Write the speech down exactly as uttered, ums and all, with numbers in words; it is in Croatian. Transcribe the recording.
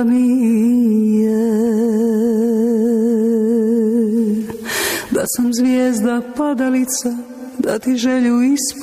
da mi je, da sam zvijezda padalica, da ti želju ispunim.